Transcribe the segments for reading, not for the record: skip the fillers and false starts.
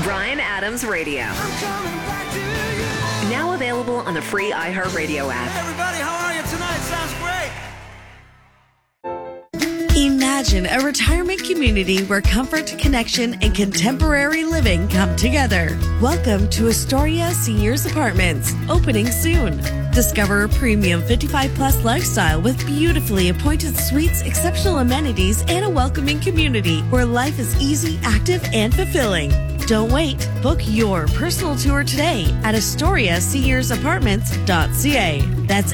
Bryan Adams Radio. Now available on the free iHeartRadio app. Hey everybody, how are you tonight? Sounds great. Imagine a retirement community where comfort, connection, and contemporary living come together. Welcome to Astoria Seniors Apartments, opening soon. Discover a premium 55-plus lifestyle with beautifully appointed suites, exceptional amenities, and a welcoming community where life is easy, active, and fulfilling. Don't wait. Book your personal tour today at AstoriaSeniorsApartments.ca. That's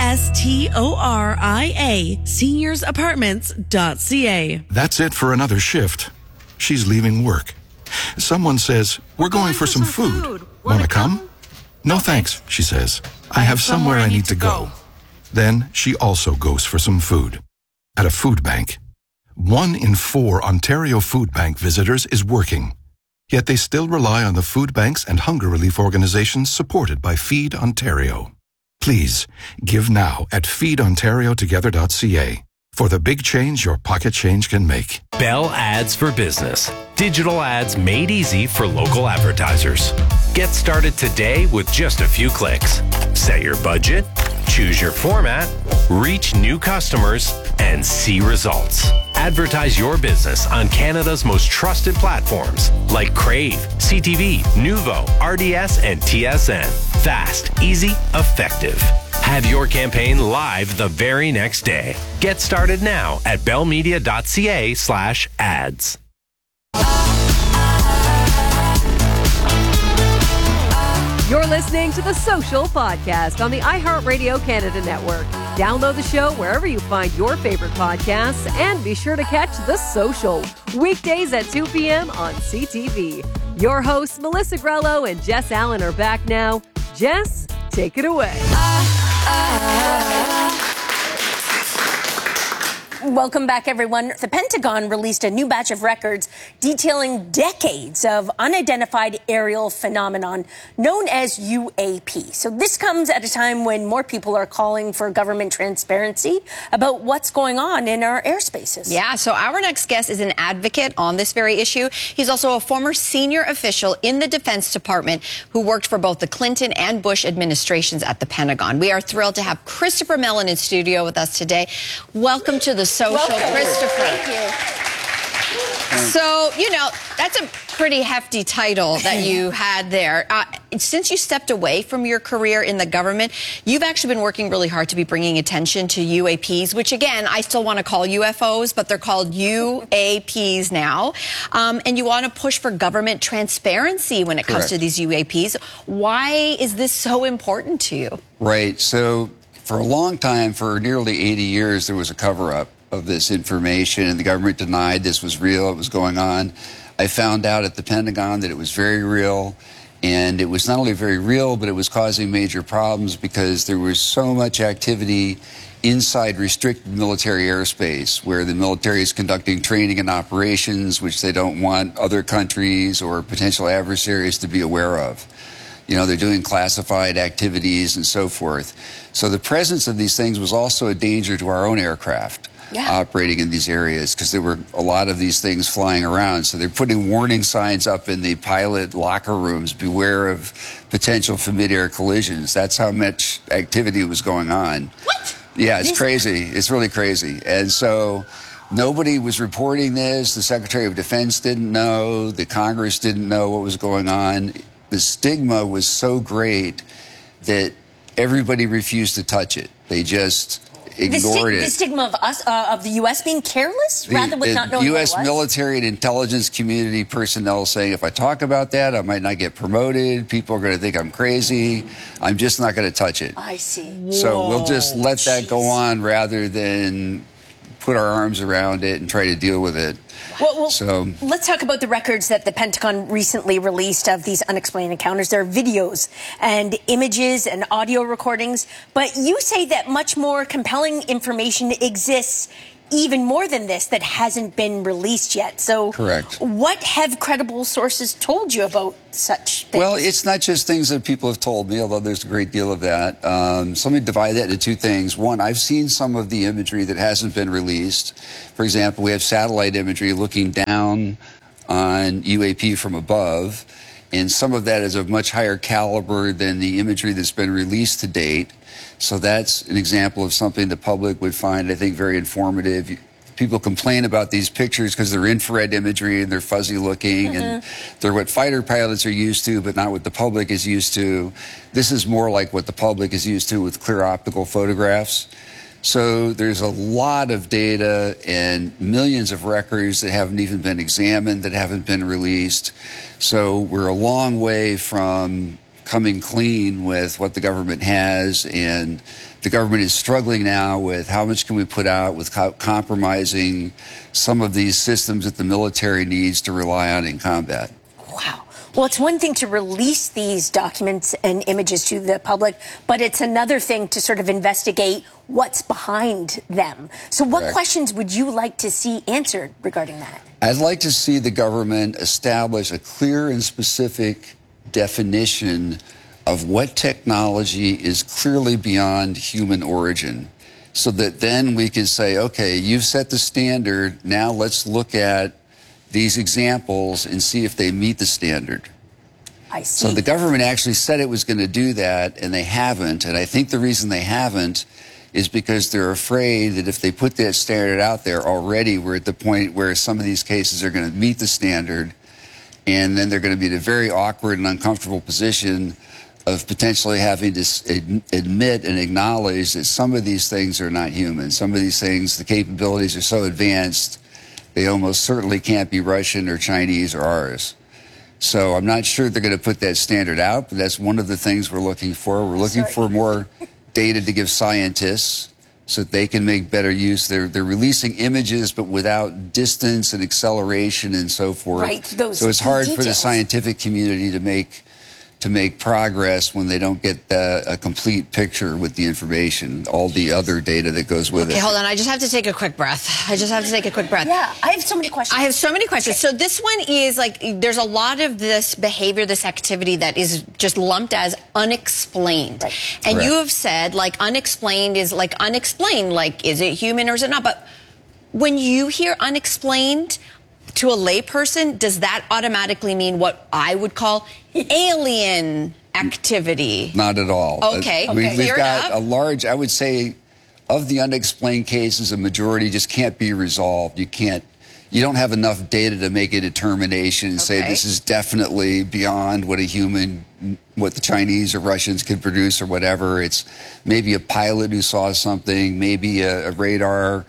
ASTORIA SeniorsApartments.ca. That's it for another shift. She's leaving work. Someone says, "We're going for some food. Want to come?" "No thanks," she says. "I have somewhere I need to go." Then she also goes for some food. At a food bank. 1 in 4 Ontario Food Bank visitors is working. Yet they still rely on the food banks and hunger relief organizations supported by Feed Ontario. Please, give now at feedontariotogether.ca for the big change your pocket change can make. Bell Ads for Business. Digital ads made easy for local advertisers. Get started today with just a few clicks. Set your budget, choose your format, reach new customers, and see results. Advertise your business on Canada's most trusted platforms like Crave, CTV, Nuvo, RDS, and TSN. Fast, easy, effective. Have your campaign live the very next day. Get started now at bellmedia.ca/ads. You're listening to The Social Podcast on the iHeartRadio Canada Network. Download the show wherever you find your favorite podcasts and be sure to catch The Social weekdays at 2 p.m. on CTV. Your hosts, Melissa Grello and Jess Allen, are back now. Jess, take it away. Welcome back, everyone. The Pentagon released a new batch of records detailing decades of unidentified aerial phenomenon known as UAP. So this comes at a time when more people are calling for government transparency about what's going on in our airspaces. Yeah, so our next guest is an advocate on this very issue. He's also a former senior official in the Defense Department who worked for both the Clinton and Bush administrations at the Pentagon. We are thrilled to have Christopher Mellon in studio with us today. Welcome to The Social, Christopher. Thank you. So, you know, that's a pretty hefty title that you had there. Since you stepped away from your career in the government, you've actually been working really hard to be bringing attention to UAPs, which, again, I still want to call UFOs, but they're called UAPs now. And you want to push for government transparency when it comes to these UAPs. Why is this so important to you? Right. So for a long time, for nearly 80 years, there was a cover-up of this information, and the government denied this was real, it was going on. I found out at the Pentagon that it was very real, and it was not only very real, but it was causing major problems because there was so much activity inside restricted military airspace where the military is conducting training and operations which they don't want other countries or potential adversaries to be aware of. You know, they're doing classified activities and so forth. So the presence of these things was also a danger to our own aircraft. Operating in these areas because there were a lot of these things flying around. So they're putting warning signs up in the pilot locker rooms, beware of potential for mid-air collisions. That's how much activity was going on. What? Yeah, it's crazy. It's really crazy. And so nobody was reporting this. The Secretary of Defense didn't know. The Congress didn't know what was going on. The stigma was so great that everybody refused to touch it. They just ignored it. The stigma of us, of the U.S. being careless, rather than not knowing U.S. what it was? military and intelligence community personnel saying, if I talk about that, I might not get promoted. People are going to think I'm crazy. I'm just not going to touch it. I see. So we'll just let that go on rather than put our arms around it and try to deal with it. Well, let's talk about the records that the Pentagon recently released of these unexplained encounters. There are videos and images and audio recordings, but you say that much more compelling information exists even more than this that hasn't been released yet. So correct. What have credible sources told you about such things? Well, it's not just things that people have told me, although there's a great deal of that. So let me divide that into two things. One, I've seen some of the imagery that hasn't been released. For example, we have satellite imagery looking down on UAP from above, and some of that is of much higher caliber than the imagery that's been released to date. So that's an example of something the public would find, I think, very informative. People complain about these pictures because they're infrared imagery and they're fuzzy looking and they're what fighter pilots are used to, but not what the public is used to. This is more like what the public is used to with clear optical photographs. So there's a lot of data and millions of records that haven't even been examined, that haven't been released. So we're a long way from coming clean with what the government has, and the government is struggling now with how much can we put out with compromising some of these systems that the military needs to rely on in combat. Wow. Well, it's one thing to release these documents and images to the public, but it's another thing to sort of investigate what's behind them. So what questions would you like to see answered regarding that? I'd like to see the government establish a clear and specific definition of what technology is clearly beyond human origin, so that then we can say, okay, you've set the standard, now let's look at these examples and see if they meet the standard. I see. So the government actually said it was going to do that, and they haven't. And I think the reason they haven't is because they're afraid that if they put that standard out there already, we're at the point where some of these cases are going to meet the standard, and then they're going to be in a very awkward and uncomfortable position of potentially having to admit and acknowledge that some of these things are not human. Some of these things, the capabilities are so advanced, they almost certainly can't be Russian or Chinese or ours. So I'm not sure they're going to put that standard out, but that's one of the things we're looking for. We're looking for more data to give scientists so that they can make better use. They're releasing images, but without distance and acceleration and so forth. Right, those so it's hard for the details. scientific community to make progress when they don't get a complete picture with the information, all the other data that goes with it. Okay, hold on. I just have to take a quick breath. Yeah, I have so many questions. I have so many questions. So this one is like, there's a lot of this behavior, this activity that is just lumped as unexplained. Right. And Correct. you have said, like, unexplained is like unexplained. Like, is it human or is it not? But when you hear unexplained to a layperson, does that automatically mean what I would call alien activity? Not at all. Okay. We've Clear it got up. a large, I would say, of the unexplained cases, a majority just can't be resolved. You don't have enough data to make a determination and say this is definitely beyond what what the Chinese or Russians could produce or whatever. It's maybe a pilot who saw something, maybe a radar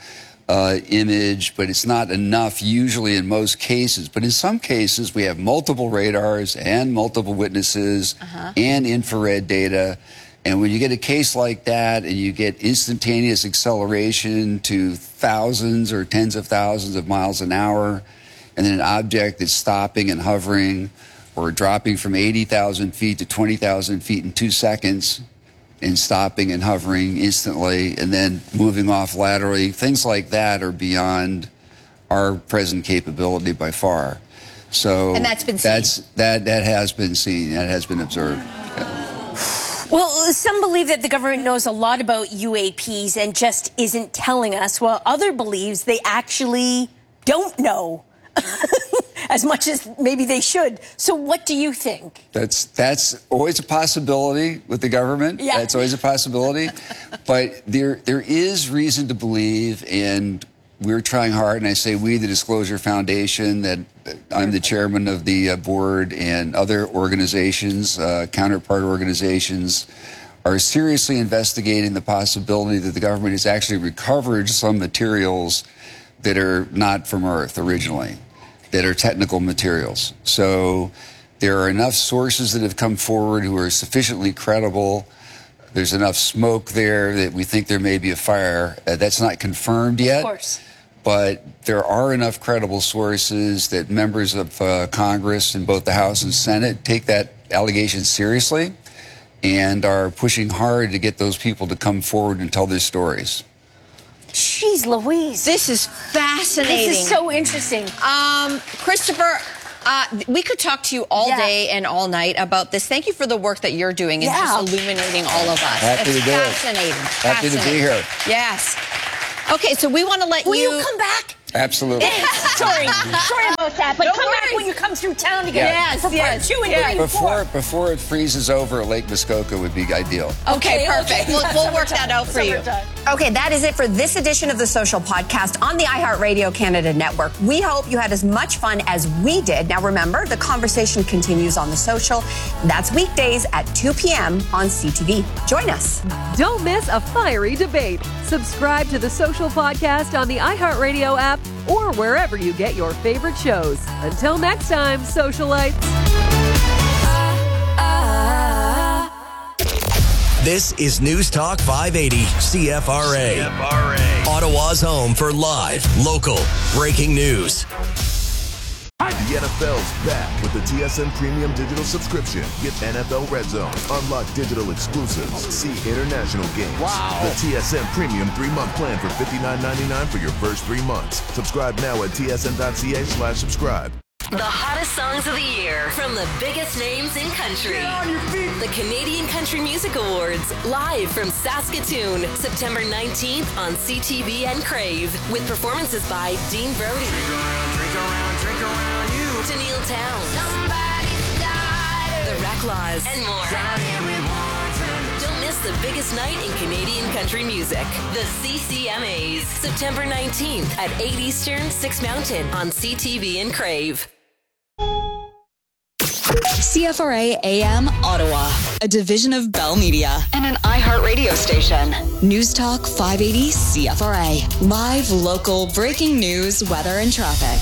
image, but it's not enough usually in most cases. But in some cases, we have multiple radars and multiple witnesses and infrared data. And when you get a case like that and you get instantaneous acceleration to thousands or tens of thousands of miles an hour, and then an object that's stopping and hovering or dropping from 80,000 feet to 20,000 feet in 2 seconds, and stopping and hovering instantly and then moving off laterally, things like that are beyond our present capability by far. So And that's been seen. That has been seen. That has been observed. Well, some believe that the government knows a lot about UAPs and just isn't telling us, while other believes they actually don't know as much as maybe they should. So what do you think? That's always a possibility with the government. Yeah. That's always a possibility. But there is reason to believe, and we're trying hard, and I say we, the Disclosure Foundation, that I'm the chairman of the board, and other organizations, counterpart organizations, are seriously investigating the possibility that the government has actually recovered some materials that are not from Earth originally, that are technical materials. So there are enough sources that have come forward who are sufficiently credible. There's enough smoke there that we think there may be a fire. That's not confirmed yet. Of course. But there are enough credible sources that members of Congress in both the House and Senate take that allegation seriously and are pushing hard to get those people to come forward and tell their stories. Jeez Louise. This is fascinating. This is so interesting. Christopher, we could talk to you all day and all night about this. Thank you for the work that you're doing and just illuminating all of us. Happy to do it. Fascinating. Happy to be here. Yes. Okay, so we want to let Will you come back? Absolutely. Sorry about that, but come back when you come through town again. Yes, for part 2 and 3 and 4. Before it freezes over, Lake Muskoka would be ideal. Okay, perfect. We'll work that out for you. Okay, that is it for this edition of The Social Podcast on the iHeartRadio Canada Network. We hope you had as much fun as we did. Now remember, the conversation continues on The Social. That's weekdays at 2 p.m. on CTV. Join us. Don't miss a fiery debate. Subscribe to The Social Podcast on the iHeartRadio app or wherever you get your favorite shows. Until next time, socialites. This is News Talk 580 CFRA. Ottawa's home for live, local, breaking news. The NFL's back with the TSN Premium Digital subscription. Get NFL Red Zone, unlock digital exclusives, see international games. Wow. The TSN Premium 3-month plan for $59.99 for your first 3 months. Subscribe now at tsn.ca/subscribe. The hottest songs of the year from the biggest names in country. Get on your feet. The Canadian Country Music Awards, live from Saskatoon, September 19th on CTV and Crave, with performances by Dean Brody, Drink around you. Tennille Townes, Somebody's Daughter, The Racklaws, and more. Don't miss the biggest night in Canadian country music. The CCMAs, September 19th at 8 Eastern, 6 Mountain on CTV and Crave. CFRA AM Ottawa, a division of Bell Media and an iHeartRadio station. News Talk 580 CFRA. Live, local, breaking news, weather, and traffic.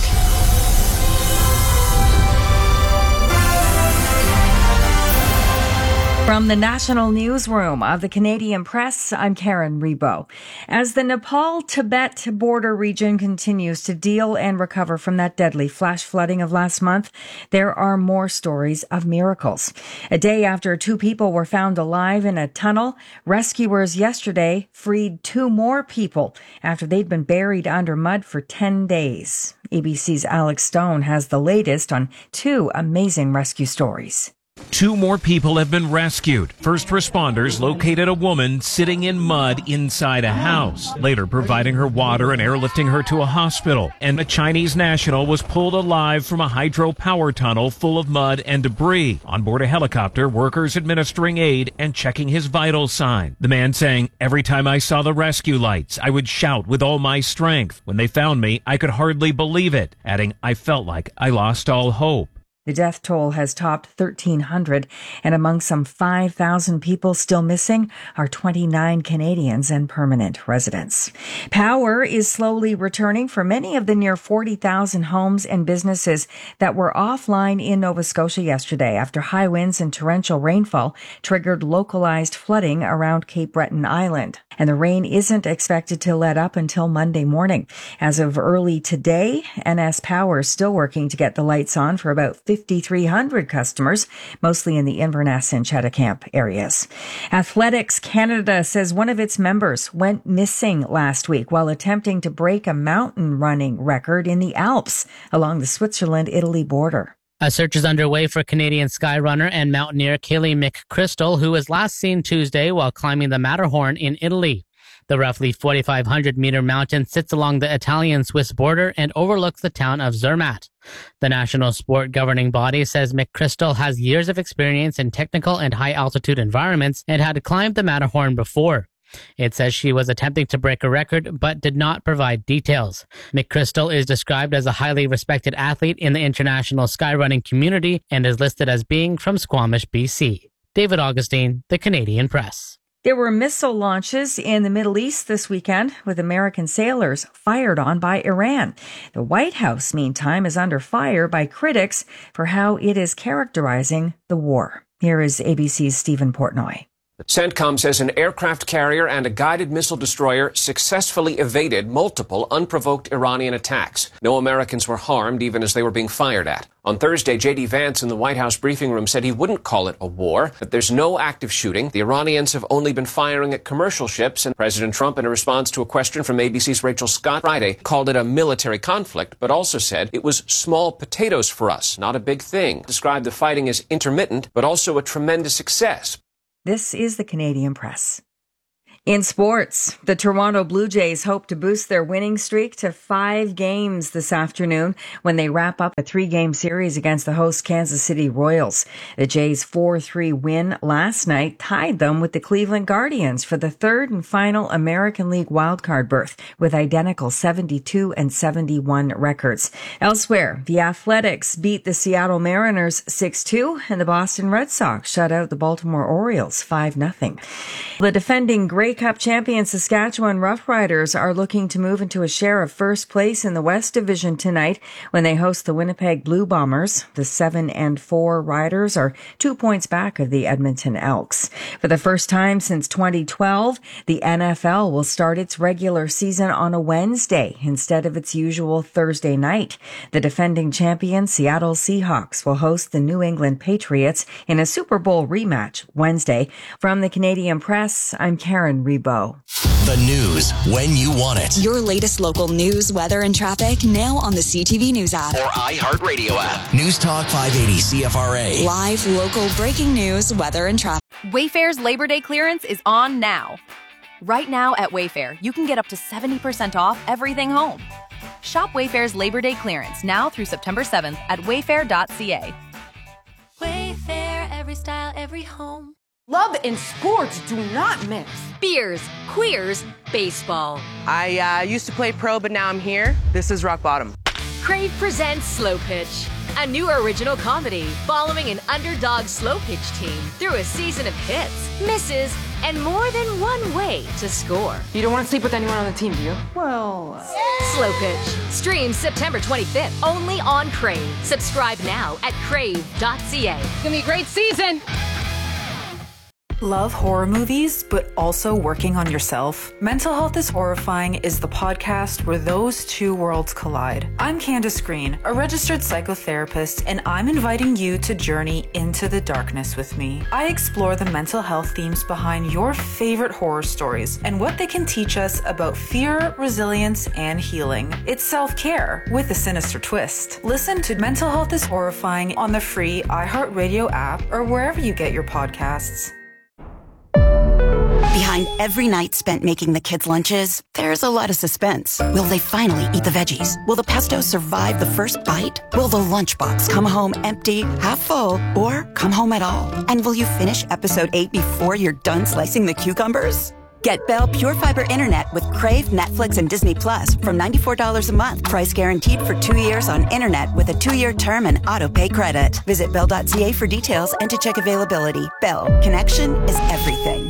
From the National Newsroom of the Canadian Press, I'm Karen Rebo. As the Nepal-Tibet border region continues to deal and recover from that deadly flash flooding of last month, there are more stories of miracles. A day after 2 people were found alive in a tunnel, rescuers yesterday freed 2 more people after they'd been buried under mud for 10 days. ABC's Alex Stone has the latest on 2 amazing rescue stories. 2 more people have been rescued. First responders located a woman sitting in mud inside a house, later providing her water and airlifting her to a hospital. And a Chinese national was pulled alive from a hydropower tunnel full of mud and debris. On board a helicopter, workers administering aid and checking his vital sign. The man saying, "Every time I saw the rescue lights, I would shout with all my strength. When they found me, I could hardly believe it," adding, "I felt like I lost all hope." The death toll has topped 1,300, and among some 5,000 people still missing are 29 Canadians and permanent residents. Power is slowly returning for many of the near 40,000 homes and businesses that were offline in Nova Scotia yesterday after high winds and torrential rainfall triggered localized flooding around Cape Breton Island. And the rain isn't expected to let up until Monday morning. As of early today, NS Power is still working to get the lights on for about 5,300 customers, mostly in the Inverness and Cheticamp areas. Athletics Canada says one of its members went missing last week while attempting to break a mountain running record in the Alps along the Switzerland-Italy border. A search is underway for Canadian skyrunner and mountaineer Kaylee McChrystal, who was last seen Tuesday while climbing the Matterhorn in Italy. The roughly 4,500-meter mountain sits along the Italian-Swiss border and overlooks the town of Zermatt. The national sport governing body says McChrystal has years of experience in technical and high-altitude environments and had climbed the Matterhorn before. It says she was attempting to break a record, but did not provide details. McChrystal is described as a highly respected athlete in the international skyrunning community and is listed as being from Squamish, BC. David Augustine, The Canadian Press. There were missile launches in the Middle East this weekend, with American sailors fired on by Iran. The White House, meantime, is under fire by critics for how it is characterizing the war. Here is ABC's Stephen Portnoy. CENTCOM says an aircraft carrier and a guided missile destroyer successfully evaded multiple unprovoked Iranian attacks. No Americans were harmed, even as they were being fired at. On Thursday, J.D. Vance in the White House briefing room said he wouldn't call it a war, that there's no active shooting. The Iranians have only been firing at commercial ships, and President Trump, in a response to a question from ABC's Rachel Scott Friday, called it a military conflict, but also said it was small potatoes for us, not a big thing. Described the fighting as intermittent, but also a tremendous success. This is the Canadian Press. In sports, the Toronto Blue Jays hope to boost their winning streak to 5 games this afternoon when they wrap up a 3-game series against the host Kansas City Royals. The Jays' 4-3 win last night tied them with the Cleveland Guardians for the third and final American League wildcard berth with identical 72 and 71 records. Elsewhere, the Athletics beat the Seattle Mariners 6-2 and the Boston Red Sox shut out the Baltimore Orioles 5-0. The defending Grey Cup champion Saskatchewan Roughriders are looking to move into a share of first place in the West Division tonight when they host the Winnipeg Blue Bombers. The 7-4 Riders are 2 points back of the Edmonton Elks. For the first time since 2012, the NFL will start its regular season on a Wednesday instead of its usual Thursday night. The defending champion Seattle Seahawks will host the New England Patriots in a Super Bowl rematch Wednesday. From the Canadian Press, I'm Karen Rebo. The news when you want it. Your latest local news, weather, and traffic now on the CTV News app. Or iHeartRadio app. News Talk 580 CFRA. Live, local, breaking news, weather, and traffic. Wayfair's Labor Day clearance is on now. Right now at Wayfair, you can get up to 70% off everything home. Shop Wayfair's Labor Day clearance now through September 7th at wayfair.ca. Wayfair, every style, every home. Love and sports do not mix. Beers, queers, baseball. I used to play pro, but now I'm here. This is rock bottom. Crave presents Slow Pitch, a new original comedy following an underdog slow pitch team through a season of hits, misses, and more than one way to score. You don't want to sleep with anyone on the team, do you? Well... Slow Pitch. Streams September 25th, only on Crave. Subscribe now at crave.ca. It's gonna be a great season! Love horror movies, but also working on yourself? Mental Health is Horrifying is the podcast where those two worlds collide. I'm Candace Green, a registered psychotherapist, and I'm inviting you to journey into the darkness with me. I explore the mental health themes behind your favorite horror stories and what they can teach us about fear, resilience, and healing. It's self-care with a sinister twist. Listen to Mental Health is Horrifying on the free iHeartRadio app or wherever you get your podcasts. Behind every night spent making the kids' lunches, there's a lot of suspense. Will they finally eat the veggies? Will the pesto survive the first bite? Will the lunchbox come home empty, half full, or come home at all? And will you finish episode 8 before you're done slicing the cucumbers? Get Bell Pure Fiber Internet with Crave, Netflix, and Disney Plus from $94 a month. Price guaranteed for 2 years on internet with a 2-year term and auto-pay credit. Visit Bell.ca for details and to check availability. Bell, connection is everything.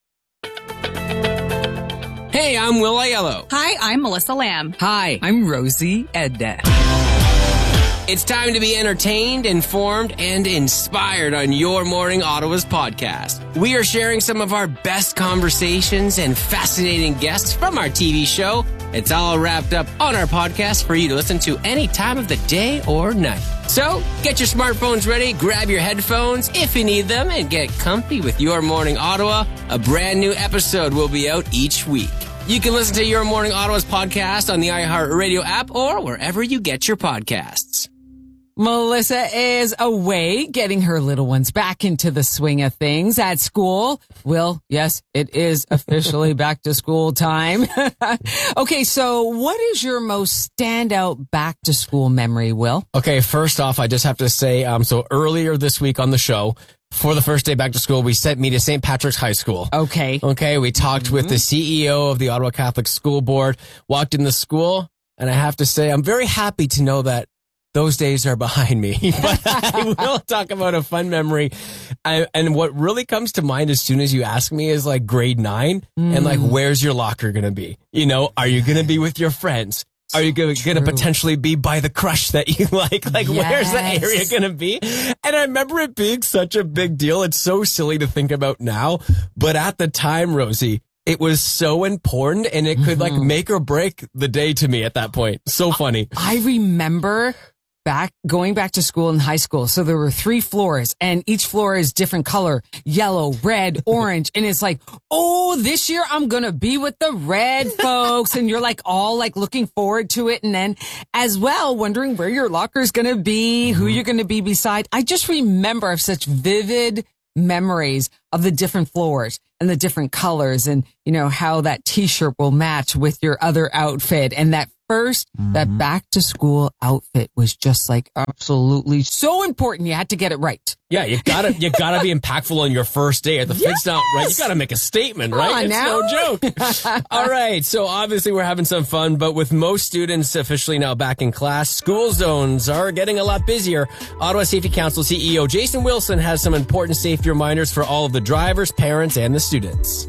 Hey, I'm Will Aiello. Hi, I'm Melissa Lamb. Hi, I'm Rosie Edna. It's time to be entertained, informed, and inspired on Your Morning Ottawa's podcast. We are sharing some of our best conversations and fascinating guests from our TV show. It's all wrapped up on our podcast for you to listen to any time of the day or night. So, get your smartphones ready, grab your headphones if you need them, and get comfy with Your Morning Ottawa. A brand new episode will be out each week. You can listen to Your Morning Ottawa's podcast on the iHeartRadio app or wherever you get your podcasts. Melissa is away, getting her little ones back into the swing of things at school. Will, yes, it is officially back to school time. Okay, so what is your most standout back to school memory, Will? Okay, first off, I just have to say, so earlier this week on the show, for the first day back to school, we sent me to St. Patrick's High School. Okay. Okay, we talked with the CEO of the Ottawa Catholic School Board, walked in the school, and I have to say, I'm very happy to know that those days are behind me. But I will talk about a fun memory. And what really comes to mind as soon as you ask me is like grade 9 and like, where's your locker going to be? You know, are you going to be with your friends? Are you going to potentially be by the crush that you like? Like, where's that area going to be? And I remember it being such a big deal. It's so silly to think about now. But at the time, Rosie, it was so important and it could like make or break the day to me at that point. So funny. I remember going back to school in high school. So there were 3 floors and each floor is different color, yellow, red, orange. And it's like, oh, this year I'm going to be with the red folks. And you're like all like looking forward to it. And then as well, wondering where your locker is going to be, who you're going to be beside. I just remember such vivid memories of the different floors and the different colors and, you know, how that t-shirt will match with your other outfit. And that that back to school outfit was just like absolutely so important. You had to get it right. Yeah, you gotta be impactful on your first day. If the fit's not right, you gotta make a statement, right? It's no joke. All right, so obviously we're having some fun, but with most students officially now back in class, school zones are getting a lot busier. Ottawa Safety Council CEO Jason Wilson has some important safety reminders for all of the drivers, parents, and the students.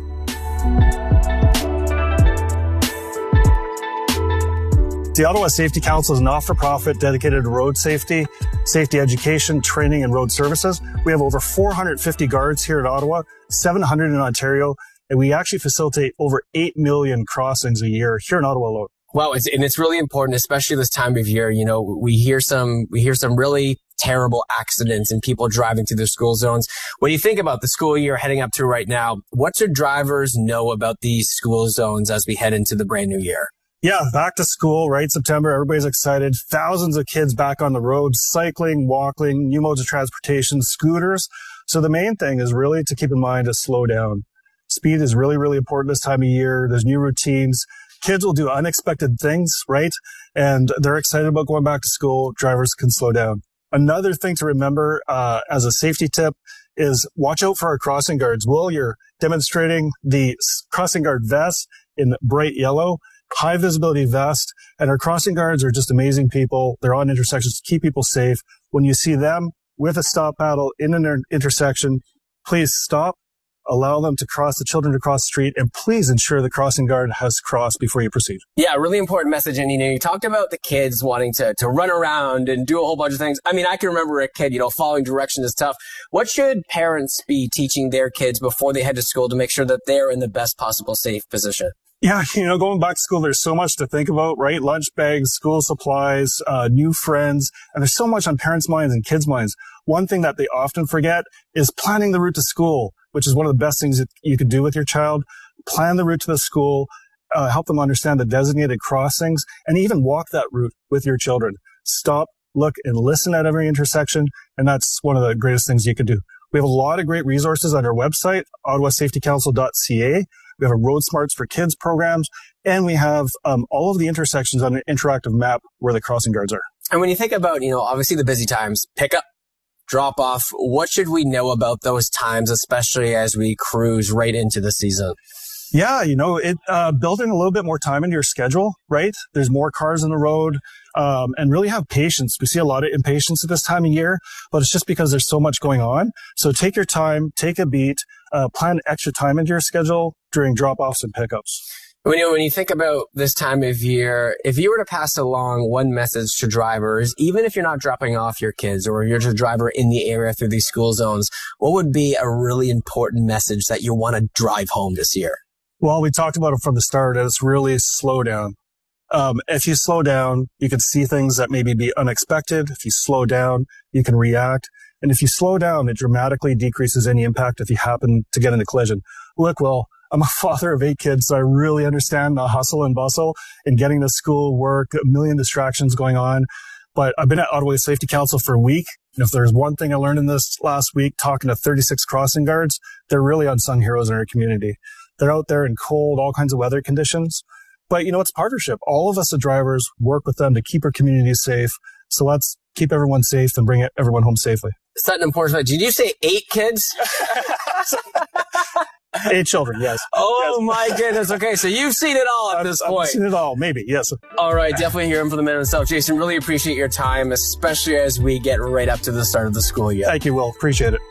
The Ottawa Safety Council is a not-for-profit dedicated to road safety, safety education, training, and road services. We have over 450 guards here in Ottawa, 700 in Ontario, and we actually facilitate over 8 million crossings a year here in Ottawa alone. Wow, it's really important, especially this time of year. You know, we hear some really terrible accidents and people driving through their school zones. When you think about the school year heading up to right now, what should drivers know about these school zones as we head into the brand new year? Yeah, back to school, right? September, everybody's excited. Thousands of kids back on the road, cycling, walking, new modes of transportation, scooters. So the main thing is really to keep in mind to slow down. Speed is really, really important this time of year. There's new routines. Kids will do unexpected things, right? And they're excited about going back to school. Drivers can slow down. Another thing to remember as a safety tip is watch out for our crossing guards. Will, you're demonstrating the crossing guard vest in bright yellow. High visibility vest, and our crossing guards are just amazing people. They're on intersections to keep people safe. When you see them with a stop paddle in an intersection, please stop, allow them to cross, the children to cross the street, and please ensure the crossing guard has crossed before you proceed. Yeah, really important message. And, you know, you talked about the kids wanting to run around and do a whole bunch of things. I mean, I can remember a kid, you know, following directions is tough. What should parents be teaching their kids before they head to school to make sure that they're in the best possible safe position? Yeah, you know, going back to school, there's so much to think about, right? Lunch bags, school supplies, new friends, and there's so much on parents' minds and kids' minds. One thing that they often forget is planning the route to school, which is one of the best things that you could do with your child. Plan the route to the school, help them understand the designated crossings, and even walk that route with your children. Stop, look, and listen at every intersection, and that's one of the greatest things you can do. We have a lot of great resources on our website, ottawasafetycouncil.ca. We have a Road Smarts for Kids programs, and we have all of the intersections on an interactive map where the crossing guards are. And when you think about, you know, obviously the busy times, pick up, drop off, what should we know about those times, especially as we cruise right into the season? Yeah, you know, building a little bit more time into your schedule, right? There's more cars on the road, and really have patience. We see a lot of impatience at this time of year, but it's just because there's so much going on. So take your time, take a beat, plan extra time into your schedule during drop-offs and pickups. When you think about this time of year, if you were to pass along one message to drivers, even if you're not dropping off your kids or you're just a driver in the area through these school zones, what would be a really important message that you want to drive home this year? Well, we talked about it from the start, and it's really slow down. If you slow down, you can see things that maybe be unexpected. If you slow down, you can react. And if you slow down, it dramatically decreases any impact if you happen to get in a collision. Look, Will, I'm a father of 8 kids, so I really understand the hustle and bustle in getting to school, work, a million distractions going on. But I've been at Ottawa Safety Council for a week. And if there's one thing I learned in this last week, talking to 36 crossing guards, they're really unsung heroes in our community. They're out there in cold, all kinds of weather conditions. But, you know, it's partnership. All of us as drivers work with them to keep our communities safe. So let's keep everyone safe and bring everyone home safely. Such an important. Did you say 8 kids? 8 children, yes. Oh, yes. My goodness. Okay, so you've seen it all at this point. I've seen it all, maybe, yes. All right, definitely hearing from the man himself. Jason, really appreciate your time, especially as we get right up to the start of the school year. Thank you, Will. Appreciate it.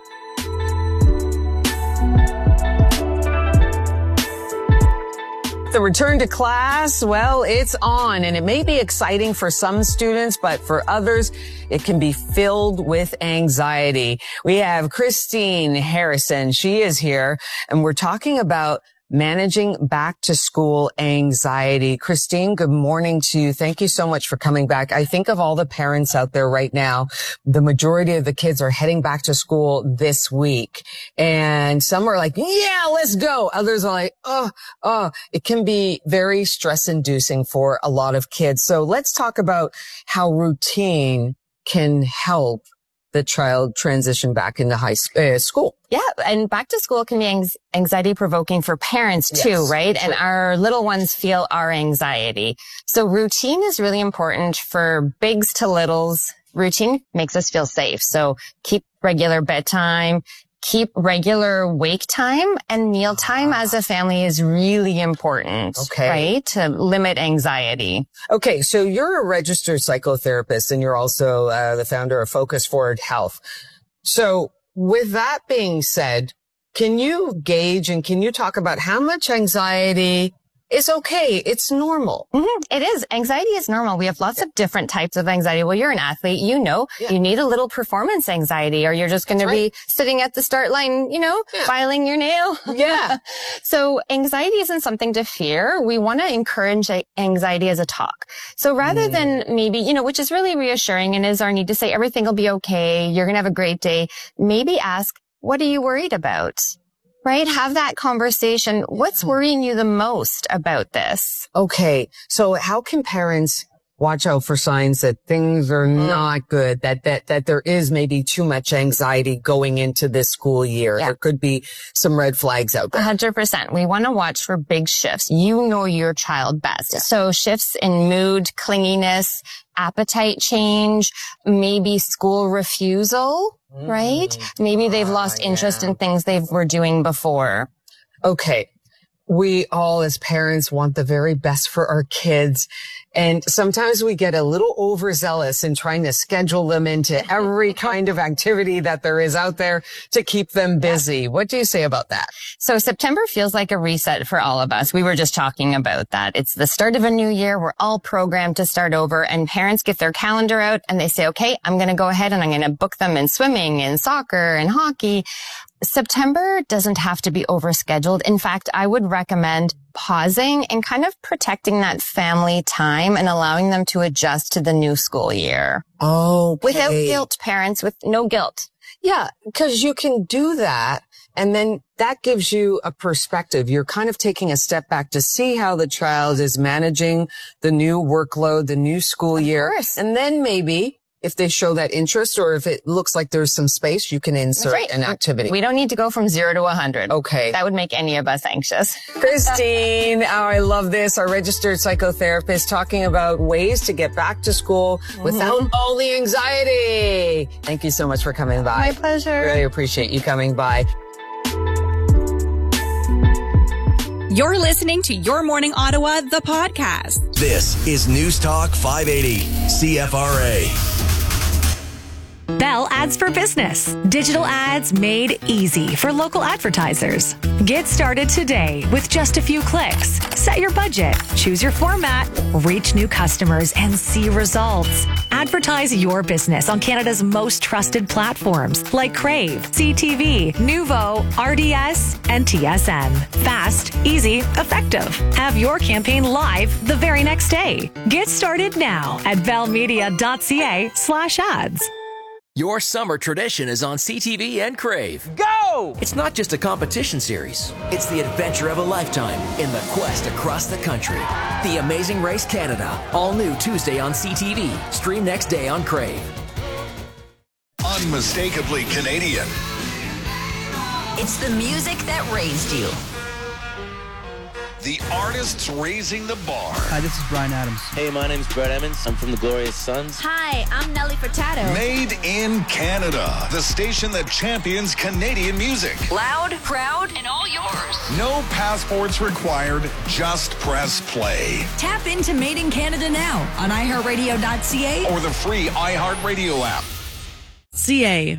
The return to class, well, it's on, and it may be exciting for some students, but for others, it can be filled with anxiety. We have Christine Harrison. She is here, and we're talking about managing back to school anxiety. Christine, good morning to you. Thank you so much for coming back. I think of all the parents out there right now. The majority of the kids are heading back to school this week. And some are like, yeah, let's go. Others are like, oh, it can be very stress inducing for a lot of kids. So let's talk about how routine can help the child transition back into school. Yeah, and back to school can be anxiety provoking for parents too, Yes, right? true. And our little ones feel our anxiety. So routine is really important for bigs to littles. Routine makes us feel safe. So keep regular bedtime, keep regular wake time, and meal time as a family is really important, right? To limit anxiety. Okay, so you're a registered psychotherapist and you're also the founder of Focus Forward Health. So with that being said, can you gauge and can you talk about how much anxiety is okay? It's normal. It is. Anxiety is normal. We have lots of different types of anxiety. Well, you're an athlete, you know, you need a little performance anxiety or you're just going to be sitting at the start line, filing your nail. Yeah. So anxiety isn't something to fear. We want to encourage anxiety as a talk. So rather than maybe, which is really reassuring and is our need to say everything will be okay, you're going to have a great day, maybe ask, what are you worried about? Right? Have that conversation. What's worrying you the most about this? Okay. So how can parents watch out for signs that things are not good, that there is maybe too much anxiety going into this school year? There could be some red flags out there. 100%. We want to watch for big shifts. You know your child best. So shifts in mood, clinginess, appetite change, maybe school refusal, right? Maybe they've lost interest in things they were doing before. Okay. We all as parents want the very best for our kids. And sometimes we get a little overzealous in trying to schedule them into every kind of activity that there is out there to keep them busy. What do you say about that? So September feels like a reset for all of us. We were just talking about that. It's the start of a new year. We're all programmed to start over and parents get their calendar out and they say, okay, I'm going to go ahead and I'm going to book them in swimming and soccer and hockey. September doesn't have to be overscheduled. In fact, I would recommend pausing and kind of protecting that family time and allowing them to adjust to the new school year. Oh, without guilt, parents, with no guilt. Yeah, because you can do that. And then that gives you a perspective. You're kind of taking a step back to see how the child is managing the new workload, the new school year. And then maybe if they show that interest or if it looks like there's some space, you can insert an activity. We don't need to go from 0 to 100. Okay. That would make any of us anxious. Christine, I love this. Our registered psychotherapist talking about ways to get back to school without all the anxiety. Thank you so much for coming by. My pleasure. Really appreciate you coming by. You're listening to Your Morning Ottawa, the podcast. This is News Talk 580, CFRA. Bell Ads for Business. Digital ads made easy for local advertisers. Get started today with just a few clicks. Set your budget, choose your format, reach new customers, and see results. Advertise your business on Canada's most trusted platforms like Crave, CTV, Nuvo, RDS, and TSN. Fast, easy, effective. Have your campaign live the very next day. Get started now at bellmedia.ca/ads. Your summer tradition is on CTV and Crave. Go! It's not just a competition series. It's the adventure of a lifetime in the quest across the country. The Amazing Race Canada. All new Tuesday on CTV. Stream next day on Crave. Unmistakably Canadian. It's the music that raised you. The artists raising the bar. Hi, this is Brian Adams. Hey, my name's Brett Emmons. I'm from the Glorious Sons. Hi, I'm Nelly Furtado. Made in Canada. The station that champions Canadian music. Loud, proud, and all yours. No passports required. Just press play. Tap into Made in Canada now on iHeartRadio.ca or the free iHeartRadio app. CA.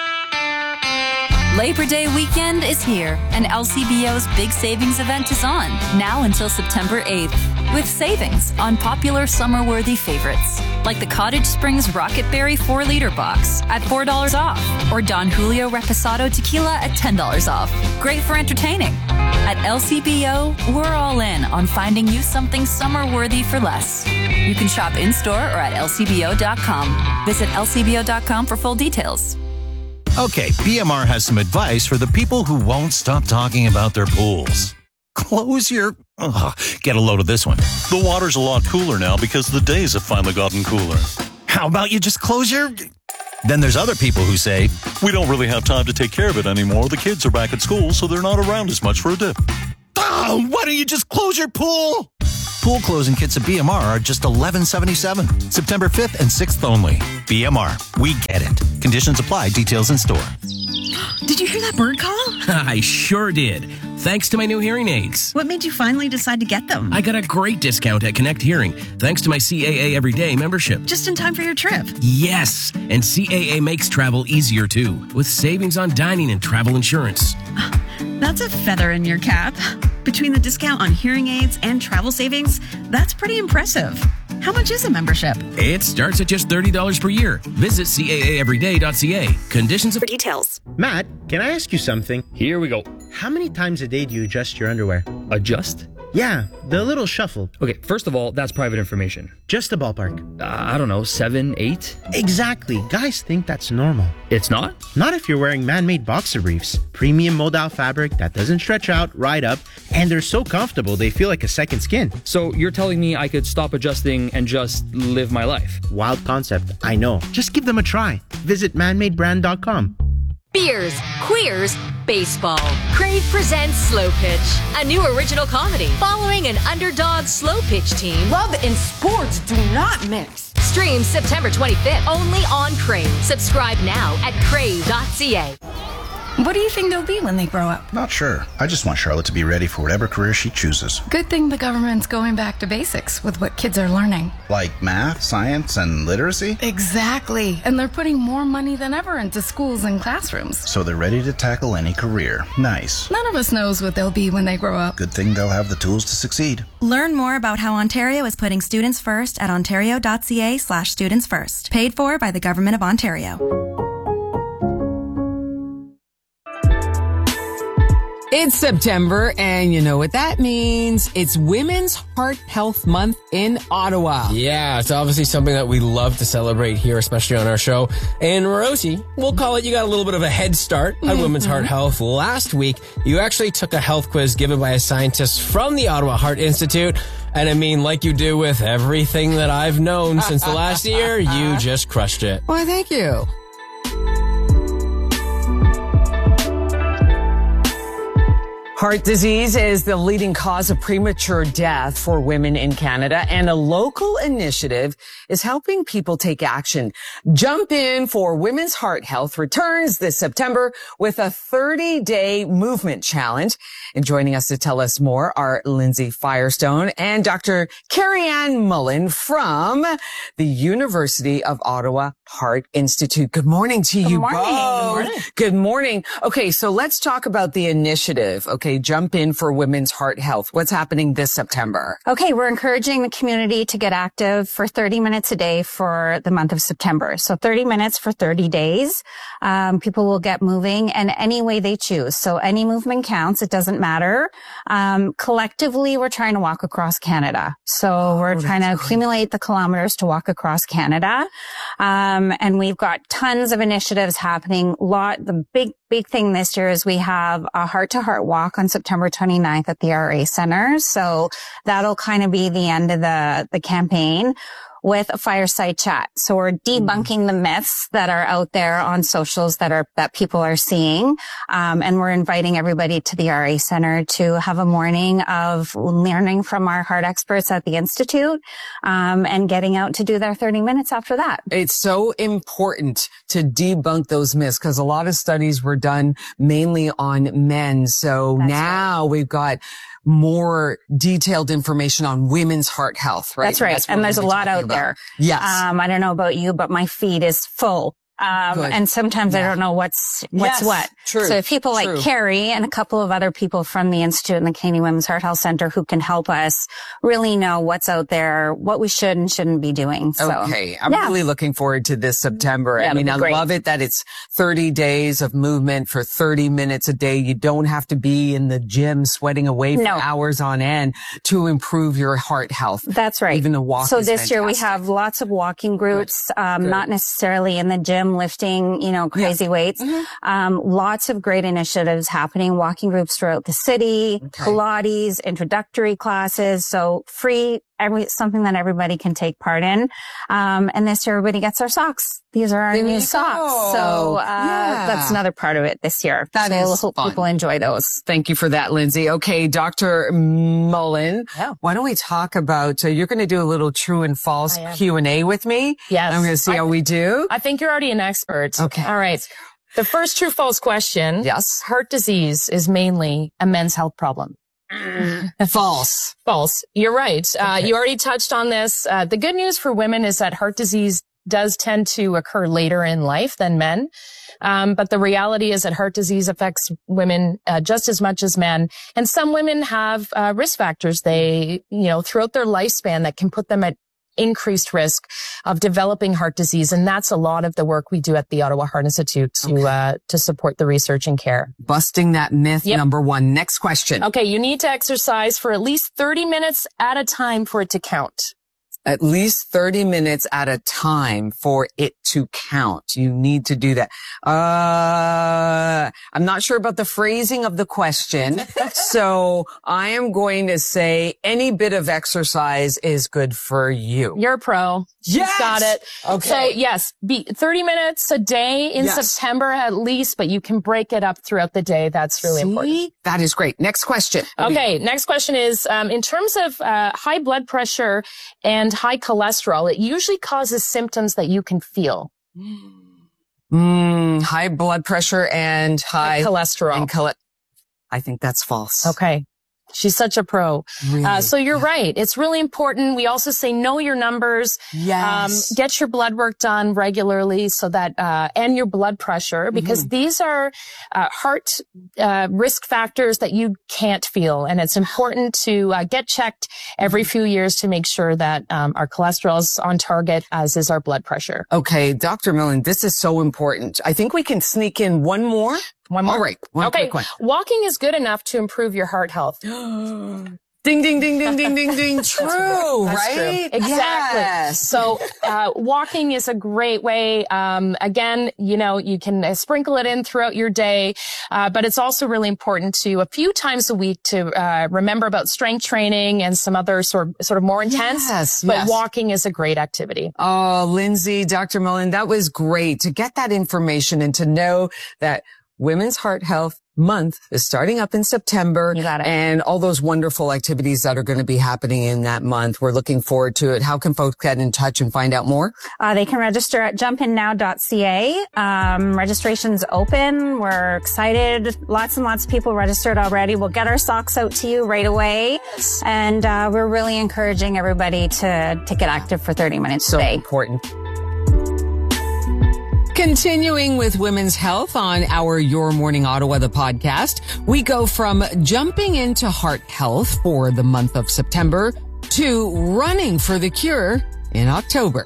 Labor Day weekend is here, and LCBO's big savings event is on, now until September 8th, with savings on popular summer-worthy favorites, like the Cottage Springs Rocket Berry 4-liter box at $4 off, or Don Julio Reposado Tequila at $10 off. Great for entertaining. At LCBO, we're all in on finding you something summer-worthy for less. You can shop in-store or at lcbo.com. Visit lcbo.com for full details. Okay, BMR has some advice for the people who won't stop talking about their pools. Close your... get a load of this one. The water's a lot cooler now because the days have finally gotten cooler. How about you just close your... Then there's other people who say, we don't really have time to take care of it anymore. The kids are back at school, so they're not around as much for a dip. Oh, why don't you just close your pool? Pool closing kits at BMR are just $11.77. September 5th and 6th only. BMR, we get it. Conditions apply. Details in store. Did you hear that bird call? I sure did. Thanks to my new hearing aids. What made you finally decide to get them? I got a great discount at Connect Hearing, thanks to my CAA Everyday membership. Just in time for your trip. Yes, and CAA makes travel easier too, with savings on dining and travel insurance. That's a feather in your cap. Between the discount on hearing aids and travel savings, that's pretty impressive. How much is a membership? It starts at just $30 per year. Visit CAAeveryday.ca. Conditions for details. Matt, can I ask you something? Here we go. How many times a day do you adjust your underwear? Adjust? Yeah, the little shuffle. Okay, first of all, that's private information. Just a ballpark. I don't know, 7, 8? Exactly. Guys think that's normal. It's not? Not if you're wearing man-made boxer briefs. Premium modal fabric that doesn't stretch out, right up, and they're so comfortable they feel like a second skin. So you're telling me I could stop adjusting and just live my life? Wild concept, I know. Just give them a try. Visit manmadebrand.com. Beers, queers, baseball. Crave presents Slow Pitch, a new original comedy following an underdog slow pitch team. Love and sports do not mix. Streams September 25th only on Crave. Subscribe now at crave.ca. What do you think they'll be when they grow up? Not sure. I just want Charlotte to be ready for whatever career she chooses. Good thing the government's going back to basics with what kids are learning. Like math, science, and literacy? Exactly. And they're putting more money than ever into schools and classrooms. So they're ready to tackle any career. Nice. None of us knows what they'll be when they grow up. Good thing they'll have the tools to succeed. Learn more about how Ontario is putting students first at ontario.ca/students first. Paid for by the Government of Ontario. It's September, and you know what that means. It's Women's Heart Health Month in Ottawa. Yeah, it's obviously something that we love to celebrate here, especially on our show. And Rosie, we'll call it, you got a little bit of a head start on Women's Heart Health. Last week, you actually took a health quiz given by a scientist from the Ottawa Heart Institute. And I mean, like you do with everything that I've known since the last year, you just crushed it. Well, thank you. Heart disease is the leading cause of premature death for women in Canada, and a local initiative is helping people take action. Jump in for Women's Heart Health returns this September with a 30-day movement challenge. And joining us to tell us more are Lindsay Firestone and Dr. Carrie-Ann Mullen from the University of Ottawa Heart Institute. Good morning to you both. Good morning. Good morning. Okay, so let's talk about the initiative. Okay, Jump In for Women's Heart Health. What's happening this September? Okay, we're encouraging the community to get active for 30 minutes a day for the month of September. So 30 minutes for 30 days. People will get moving in any way they choose. So any movement counts. It doesn't matter. Collectively, we're trying to walk across Canada. So we're trying to accumulate the kilometers to walk across Canada. And we've got tons of initiatives happening. The big thing this year is we have a heart-to-heart walk on September 29th at the RA Center. So that'll kind of be the end of the campaign, with a fireside chat. So we're debunking the myths that are out there on socials that people are seeing. And we're inviting everybody to the RA Center to have a morning of learning from our heart experts at the Institute, and getting out to do their 30 minutes after that. It's so important to debunk those myths because a lot of studies were done mainly on men. So now we've got more detailed information on women's heart health, right? That's right. And there's a lot out there. Yes. I don't know about you, but my feed is full. And sometimes I don't know what's what. True. So people like Carrie and a couple of other people from the Institute and the Canadian Women's Heart Health Center who can help us really know what's out there, what we should and shouldn't be doing. So, okay. I'm really looking forward to this September. I mean, I love it that it's 30 days of movement for 30 minutes a day. You don't have to be in the gym sweating away for hours on end to improve your heart health. That's right. Even a walk So is this year we fantastic. have lots of walking groups, not necessarily in the gym. gym lifting, crazy weights. Lots of great initiatives happening, walking groups throughout the city, Pilates, introductory classes. So free, something that everybody can take part in. And this year everybody gets our socks. These are our new socks. So, that's another part of it this year. Hope fun. People enjoy those. Thank you for that, Lindsay. Okay, Dr. Mullen, why don't we talk about, you're going to do a little true and false Q&A with me. Yes. I'm going to see how we do. I think you're already an expert. Okay. All right. The first true false question. Yes. Heart disease is mainly a men's health problem. False. False. You're right. You already touched on this. The good news for women is that heart disease does tend to occur later in life than men. But the reality is that heart disease affects women just as much as men. And some women have risk factors throughout their lifespan that can put them at increased risk of developing heart disease. And that's a lot of the work we do at the Ottawa Heart Institute to support the research and care. Busting that myth, number one. Next question. Okay, you need to exercise for at least 30 minutes at a time for it to count. At least 30 minutes at a time for it to count. You need to do that. I'm not sure about the phrasing of the question. So I am going to say any bit of exercise is good for you. You're a pro. Yes! She's got it. Okay. So yes, 30 minutes a day in September at least, but you can break it up throughout the day. That's really important. That is great. Next question. Okay. Next question is, in terms of high blood pressure and high cholesterol, it usually causes symptoms that you can feel. High blood pressure and high cholesterol. I think that's false. Okay. She's such a pro. Really? So you're right. It's really important. We also say know your numbers. Yes. Get your blood work done regularly so that, and your blood pressure, because these are, heart, risk factors that you can't feel. And it's important to, get checked every few years to make sure that, our cholesterol is on target, as is our blood pressure. Okay. Dr. Millen, this is so important. I think we can sneak in one more. One more. All right. One quick one. Walking is good enough to improve your heart health. Ding, ding, ding, ding, ding, ding, ding. True, That's right? True. Exactly. Yes. So, walking is a great way. Again, you can sprinkle it in throughout your day. But it's also really important to a few times a week to, remember about strength training and some other sort of more intense. Yes. But walking is a great activity. Oh, Lindsay, Dr. Mullen, that was great to get that information and to know that Women's Heart Health Month is starting up in September. You got it. And all those wonderful activities that are going to be happening in that month. We're looking forward to it. How can folks get in touch and find out more? They can register at jumpinnow.ca. Registration's open. We're excited. Lots and lots of people registered already. We'll get our socks out to you right away. And we're really encouraging everybody to get active for 30 minutes a day. So important. Continuing with women's health on our Your Morning Ottawa, the podcast, we go from jumping into heart health for the month of September to running for the cure in October.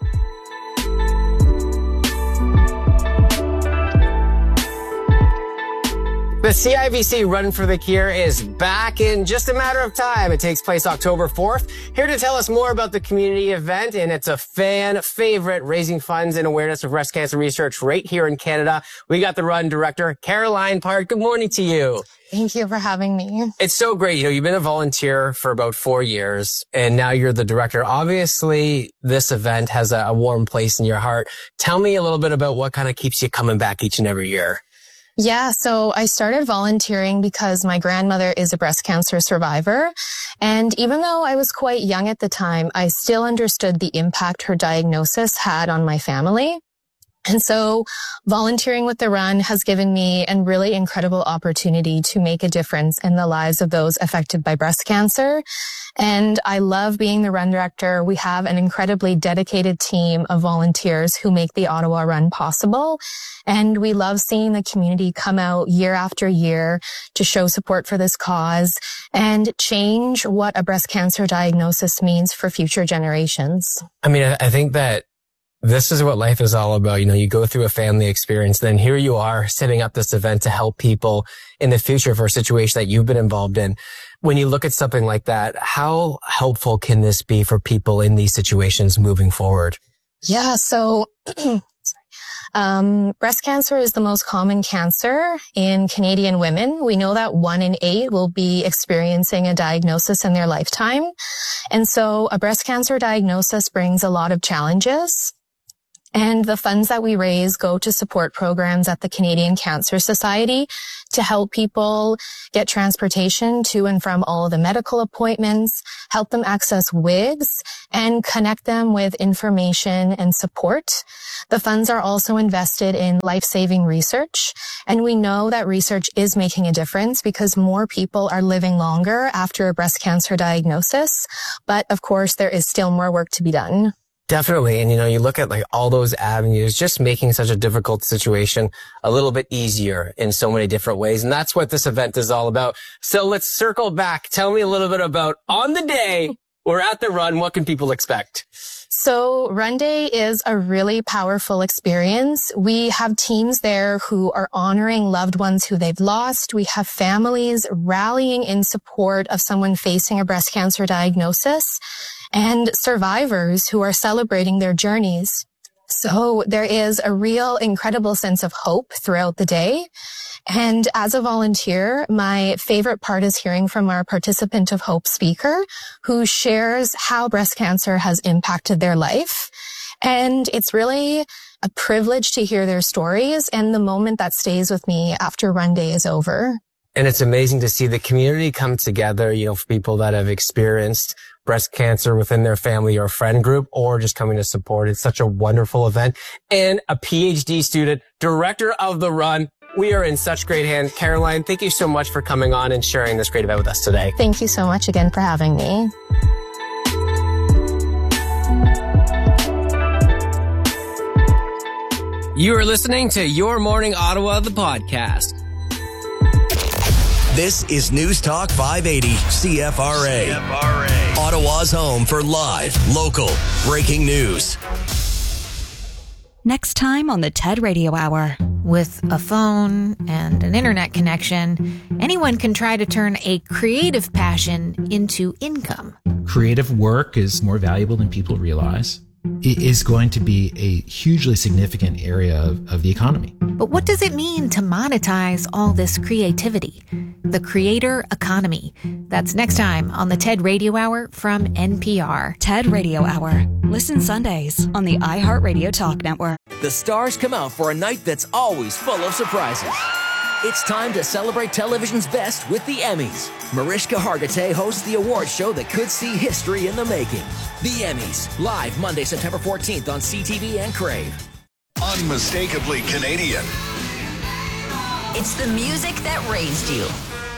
The CIBC Run for the Cure is back in just a matter of time. It takes place October 4th. Here to tell us more about the community event, and it's a fan favorite, raising funds and awareness of breast cancer research right here in Canada. We got the run director, Caroline Park. Good morning to you. Thank you for having me. It's so great. You've been a volunteer for about 4 years, and now you're the director. Obviously, this event has a warm place in your heart. Tell me a little bit about what kind of keeps you coming back each and every year. Yeah, so I started volunteering because my grandmother is a breast cancer survivor. And even though I was quite young at the time, I still understood the impact her diagnosis had on my family. And so volunteering with the run has given me a really incredible opportunity to make a difference in the lives of those affected by breast cancer. And I love being the run director. We have an incredibly dedicated team of volunteers who make the Ottawa Run possible. And we love seeing the community come out year after year to show support for this cause and change what a breast cancer diagnosis means for future generations. I mean, I think that this is what life is all about. You go through a family experience, then here you are setting up this event to help people in the future for a situation that you've been involved in. When you look at something like that, how helpful can this be for people in these situations moving forward? Yeah, so Breast cancer is the most common cancer in Canadian women. We know that 1 in 8 will be experiencing a diagnosis in their lifetime. And so a breast cancer diagnosis brings a lot of challenges. And the funds that we raise go to support programs at the Canadian Cancer Society to help people get transportation to and from all of the medical appointments, help them access wigs, and connect them with information and support. The funds are also invested in life-saving research, and we know that research is making a difference because more people are living longer after a breast cancer diagnosis. But of course, there is still more work to be done. Definitely. And, you look at like all those avenues, just making such a difficult situation a little bit easier in so many different ways. And that's what this event is all about. So let's circle back. Tell me a little bit about on the day we're at the run. What can people expect? So Run Day is a really powerful experience. We have teams there who are honoring loved ones who they've lost. We have families rallying in support of someone facing a breast cancer diagnosis, and survivors who are celebrating their journeys. So there is a real incredible sense of hope throughout the day. And as a volunteer, my favorite part is hearing from our Participant of Hope speaker who shares how breast cancer has impacted their life. And it's really a privilege to hear their stories and the moment that stays with me after Run Day is over. And it's amazing to see the community come together, for people that have experienced breast cancer within their family or friend group, or just coming to support. It's such a wonderful event. And a PhD student, director of the run. We are in such great hands. Caroline, thank you so much for coming on and sharing this great event with us today. Thank you so much again for having me. You are listening to Your Morning Ottawa, the podcast. This is News Talk 580 CFRA. Ottawa's home for live, local, breaking news. Next time on the TED Radio Hour. With a phone and an internet connection, anyone can try to turn a creative passion into income. Creative work is more valuable than people realize. It is going to be a hugely significant area of the economy. But what does it mean to monetize all this creativity? The creator economy. That's next time on the TED Radio Hour from NPR. TED Radio Hour. Listen Sundays on the iHeartRadio Talk Network. The stars come out for a night that's always full of surprises. It's time to celebrate television's best with the Emmys. Mariska Hargitay hosts the award show that could see history in the making. The Emmys, live Monday, September 14th on CTV and Crave. Unmistakably Canadian. It's the music that raised you.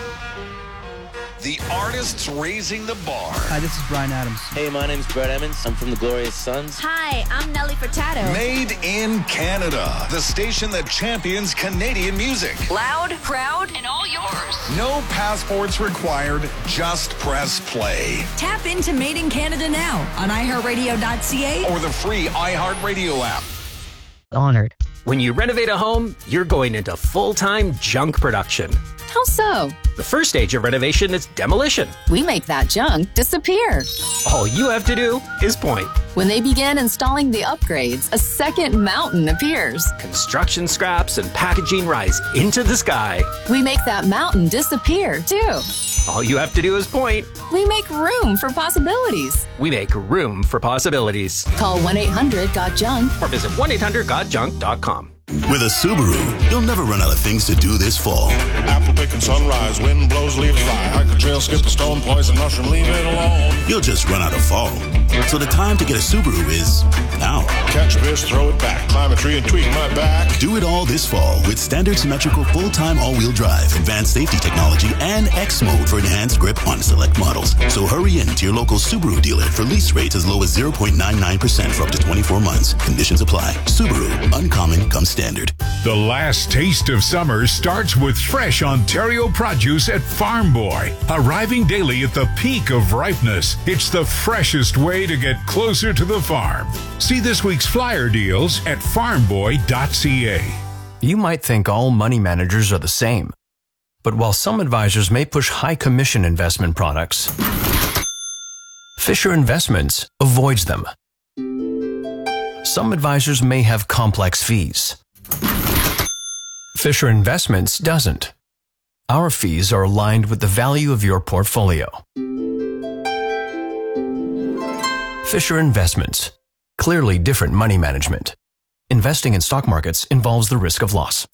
The artists raising the bar. Hi, this is Bryan Adams. Hey, my name's Brett Emmons. I'm from the Glorious Sons. Hi, I'm Nelly Furtado. Made in Canada. The station that champions Canadian music. Loud, proud, and all yours. No passports required. Just press play. Tap into Made in Canada now on iHeartRadio.ca or the free iHeartRadio app. Honored. When you renovate a home, you're going into full-time junk production. How so? The first stage of renovation is demolition. We make that junk disappear. All you have to do is point. When they begin installing the upgrades, a second mountain appears. Construction scraps and packaging rise into the sky. We make that mountain disappear, too. All you have to do is point. We make room for possibilities. We make room for possibilities. Call 1-800-GOT-JUNK or visit 1-800-GOT-JUNK.com. With a Subaru, you'll never run out of things to do this fall. Apple picking sunrise, wind blows, leaves fly. Hike a trail, skip a stone, poison mushroom, leave it alone. You'll just run out of fall. So the time to get a Subaru is now. Catch a fish, throw it back, climb a tree and tweak my back. Do it all this fall with standard symmetrical full-time all-wheel drive, advanced safety technology, and X mode for enhanced grip on select models. So hurry in to your local Subaru dealer for lease rates as low as 0.99% for up to 24 months. Conditions apply. Subaru, uncommon comes standard. The last taste of summer starts with fresh Ontario produce at Farm Boy. Arriving daily at the peak of ripeness, it's the freshest way to get closer to the farm. See this week's flyer deals at farmboy.ca. You might think all money managers are the same. But while some advisors may push high commission investment products, Fisher Investments avoids them. Some advisors may have complex fees. Fisher Investments doesn't. Our fees are aligned with the value of your portfolio. Fisher Investments. Clearly different money management. Investing in stock markets involves the risk of loss.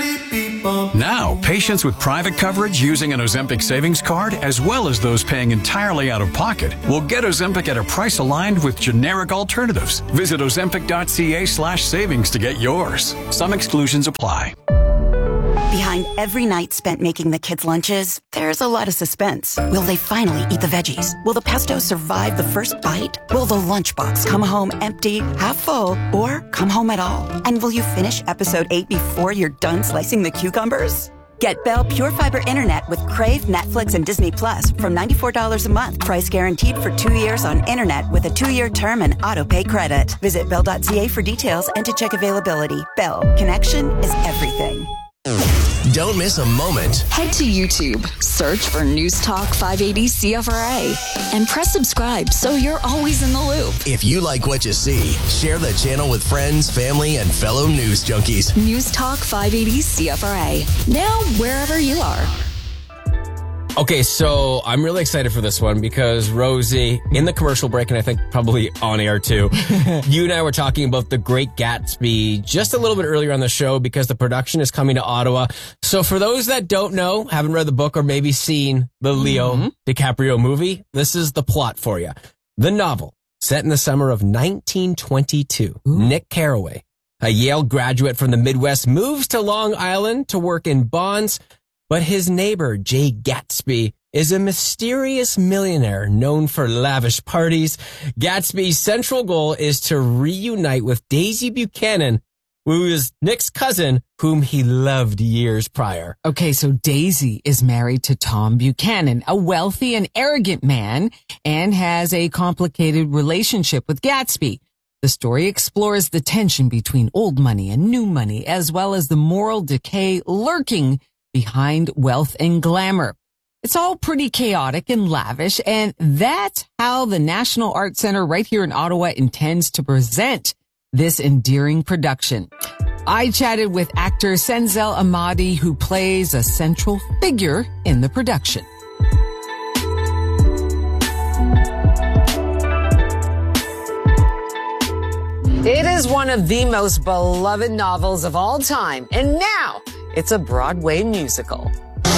Now, patients with private coverage using an Ozempic savings card, as well as those paying entirely out of pocket, will get Ozempic at a price aligned with generic alternatives. Visit ozempic.ca/savings to get yours. Some exclusions apply. Behind every night spent making the kids' lunches, there's a lot of suspense. Will they finally eat the veggies? Will the pesto survive the first bite? Will the lunchbox come home empty, half full, or come home at all? And will you finish episode 8 before you're done slicing the cucumbers? Get Bell Pure Fiber Internet with Crave, Netflix, and Disney Plus from $94 a month. Price guaranteed for 2 years on internet with a 2-year term and auto-pay credit. Visit bell.ca for details and to check availability. Bell. Connection is everything. Don't miss a moment. Head to YouTube, search for News Talk 580 CFRA, and press subscribe so you're always in the loop. If you like what you see, share the channel with friends, family, and fellow news junkies. News Talk 580 CFRA. Now, wherever you are. Okay, so I'm really excited for this one because Rosie, in the commercial break, and I think probably on air too, you and I were talking about The Great Gatsby just a little bit earlier on the show because the production is coming to Ottawa. So for those that don't know, haven't read the book or maybe seen the Leo DiCaprio movie, this is the plot for you. The novel, set in the summer of 1922, Nick Carraway, a Yale graduate from the Midwest, moves to Long Island to work in bonds. But his neighbor, Jay Gatsby, is a mysterious millionaire known for lavish parties. Gatsby's central goal is to reunite with Daisy Buchanan, who is Nick's cousin, whom he loved years prior. Okay, so Daisy is married to Tom Buchanan, a wealthy and arrogant man, and has a complicated relationship with Gatsby. The story explores the tension between old money and new money, as well as the moral decay lurking behind wealth and glamour. It's all pretty chaotic and lavish, and that's how the National Art Center right here in Ottawa intends to present this endearing production. I chatted with actor Senzel Ahmadi, who plays a central figure in the production. It is one of the most beloved novels of all time, and now it's a Broadway musical.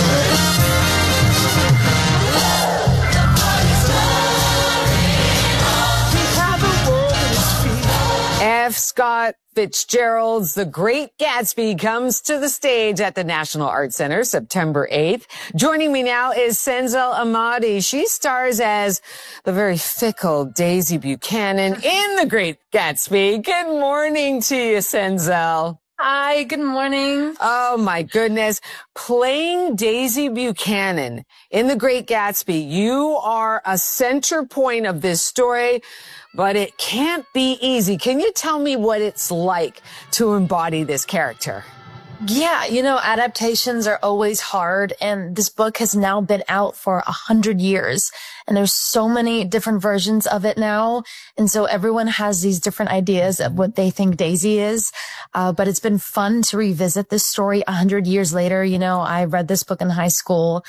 F. Scott Fitzgerald's The Great Gatsby comes to the stage at the National Art Center September 8th. Joining me now is Senzel Ahmadi. She stars as the very fickle Daisy Buchanan in The Great Gatsby. Good morning to you, Senzel. Hi, good morning. Oh my goodness. Playing Daisy Buchanan in The Great Gatsby, you are a center point of this story, but it can't be easy. Can you tell me what it's like to embody this character? Yeah, you know, adaptations are always hard, and this book has now been out for 100 years, and there's so many different versions of it now, and so everyone has these different ideas of what they think Daisy is, but it's been fun to revisit this story 100 years later. You know, I read this book in high school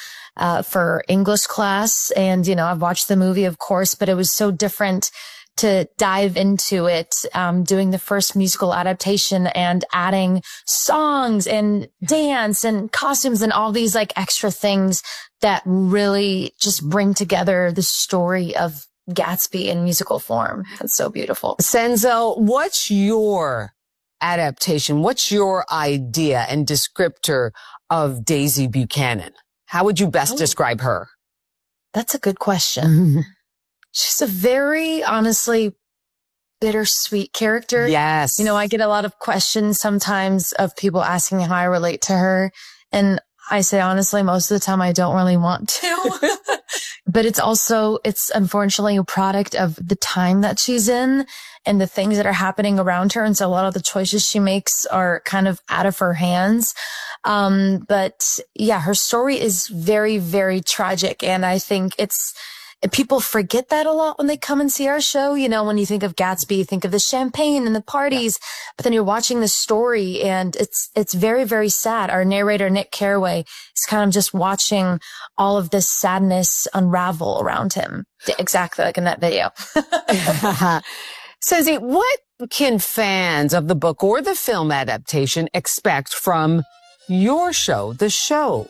for English class, and, you know, I've watched the movie, of course, but it was so different to dive into it, doing the first musical adaptation and adding songs and dance and costumes and all these like extra things that really just bring together the story of Gatsby in musical form. It's so beautiful. Senzel, what's your adaptation? What's your idea and descriptor of Daisy Buchanan? How would you best describe her? That's a good question. She's a very, honestly, bittersweet character. Yes. You know, I get a lot of questions sometimes of people asking how I relate to her. And I say, honestly, most of the time I don't really want to. But it's unfortunately a product of the time that she's in and the things that are happening around her. And so a lot of the choices she makes are kind of out of her hands. But yeah, her story is very, very tragic. And I think it's And people forget that a lot when they come and see our show. You know, when you think of Gatsby, you think of the champagne and the parties, but then you're watching the story and it's very, very sad. Our narrator, Nick Carraway, is kind of just watching all of this sadness unravel around him. Exactly like in that video. Susie, what can fans of the book or the film adaptation expect from your show, the show?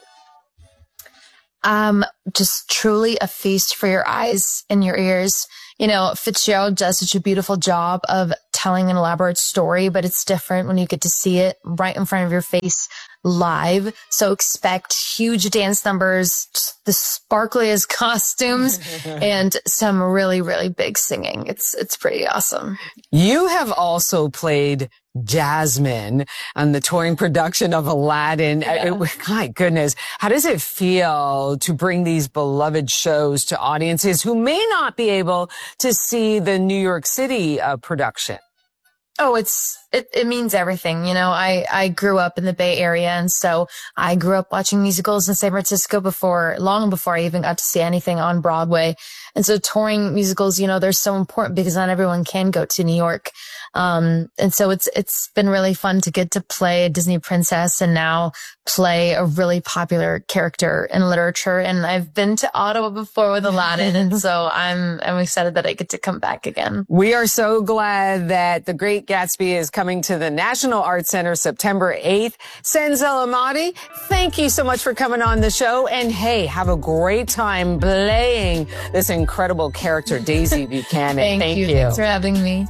Just truly a feast for your eyes and your ears. You know, Fitzgerald does such a beautiful job of telling an elaborate story, but it's different when you get to see it right in front of your face live. So expect huge dance numbers, the sparkliest costumes, and some really, really big singing. It's pretty awesome. You have also played Jasmine on the touring production of Aladdin. Yeah. My goodness. How does it feel to bring these beloved shows to audiences who may not be able to see the New York City production? Oh, it means everything. You know, I grew up in the Bay Area, and so I grew up watching musicals in San Francisco long before I even got to see anything on Broadway. And so touring musicals, you know, they're so important because not everyone can go to New York. And so it's been really fun to get to play a Disney princess and now play a really popular character in literature. And I've been to Ottawa before with Aladdin. And so I'm excited that I get to come back again. We are so glad that The Great Gatsby is coming to the National Arts Center September 8th. Senzel Ahmadi, thank you so much for coming on the show. And hey, have a great time playing this incredible character, Daisy Buchanan. Thank you. Thanks for having me.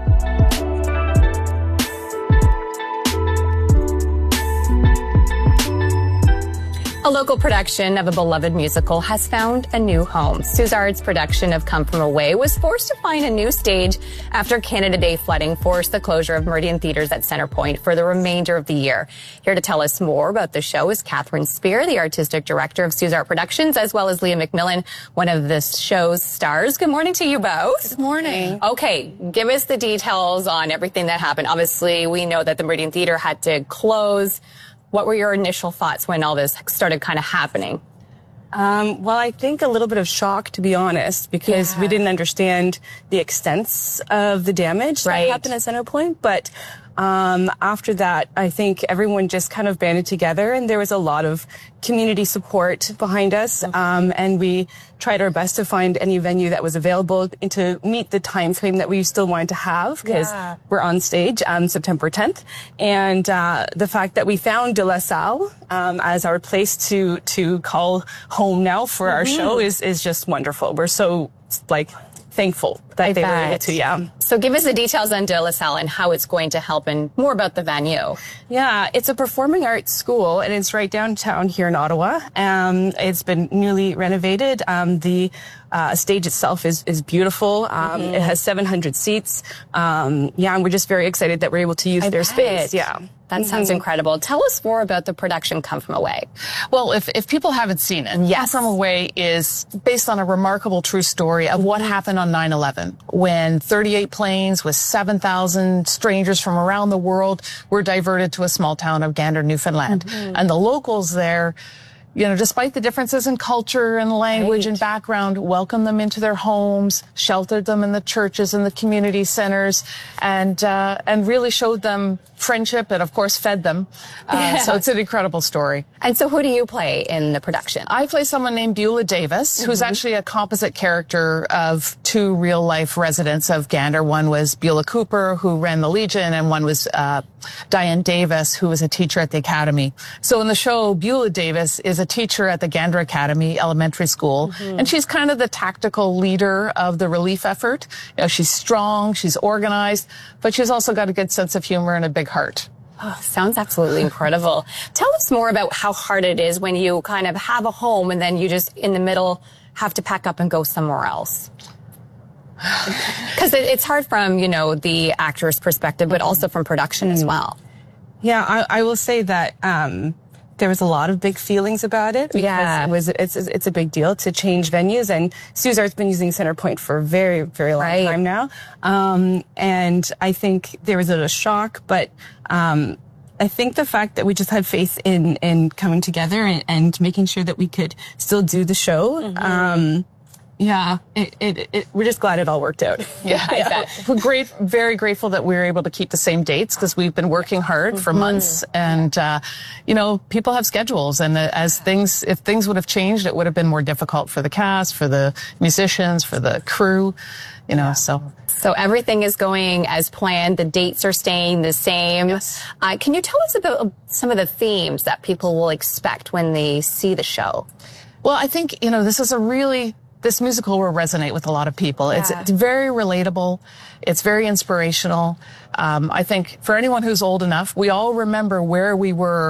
A local production of a beloved musical has found a new home. Suzard's production of Come From Away was forced to find a new stage after Canada Day flooding forced the closure of Meridian Theatres at Centrepoint for the remainder of the year. Here to tell us more about the show is Catherine Spear, the artistic director of Suzard Productions, as well as Leah McMillan, one of the show's stars. Good morning to you both. Good morning. Okay, give us the details on everything that happened. Obviously, we know that the Meridian Theatre had to close. What were your initial thoughts when all this started kind of happening? Well, I think a little bit of shock, to be honest, because we didn't understand the extents of the damage that happened at Centrepoint. But after that, I think everyone just kind of banded together, and there was a lot of community support behind us. And we tried our best to find any venue that was available and to meet the time frame that we still wanted to have, because we're on stage September 10th. And the fact that we found De La Salle as our place to call home now for our show is just wonderful. We're so thankful that they were able to, So give us the details on De La Salle and how it's going to help and more about the venue. Yeah, it's a performing arts school and it's right downtown here in Ottawa. It's been newly renovated. The stage itself is beautiful. It has 700 seats. And we're just very excited that we're able to use their space. Yeah. That sounds incredible. Tell us more about the production Come From Away. Well, if people haven't seen it, Come From Away is based on a remarkable true story of what happened on 9/11 when 38 planes with 7,000 strangers from around the world were diverted to a small town of Gander, Newfoundland. And the locals there, you know, despite the differences in culture and language and background, welcomed them into their homes, sheltered them in the churches and the community centers, and really showed them friendship and, of course, fed them. So it's an incredible story. And so who do you play in the production? I play someone named Beulah Davis, who's actually a composite character of two real-life residents of Gander. One was Beulah Cooper, who ran the Legion, and one was Diane Davis, who was a teacher at the Academy. So in the show, Beulah Davis is a teacher at the Gander Academy Elementary School, and she's kind of the tactical leader of the relief effort. You know, she's strong, she's organized, but she's also got a good sense of humor and a big heart. Oh, sounds absolutely incredible. Tell us more about how hard it is when you kind of have a home and then you just in the middle have to pack up and go somewhere else. Because it's hard from, you know, the actor's perspective, but also from production as well. Yeah, I will say that there was a lot of big feelings about it. Because it's a big deal to change venues, and Suzard's been using Centrepoint for a very, very long time now. And I think there was a shock, but I think the fact that we just had faith in coming together and making sure that we could still do the show Yeah, we're just glad it all worked out. Yeah, I bet. We're very grateful that we were able to keep the same dates because we've been working hard for months, and people have schedules, and if things would have changed, it would have been more difficult for the cast, for the musicians, for the crew, So everything is going as planned. The dates are staying the same. Yes. Can you tell us about some of the themes that people will expect when they see the show? Well, I think, this musical will resonate with a lot of people. Yeah. It's very relatable. It's very inspirational. I think for anyone who's old enough, we all remember where we were